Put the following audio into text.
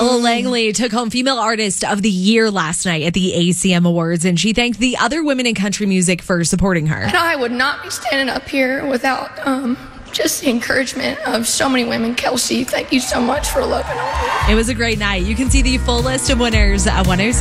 Ella Langley took home Female Artist of the Year last night at the ACM Awards, and she thanked the other women in country music for supporting her. And I would not be standing up here without just the encouragement of so many women. Kelsey, thank you so much for loving on me. It was a great night. You can see the full list of winners at 106.